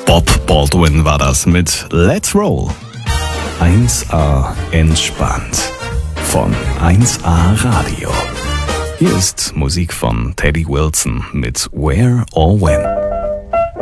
Bob Baldwin war das mit Let's Roll. 1A entspannt von 1A Radio. Hier ist Musik von Teddy Wilson mit Where or When.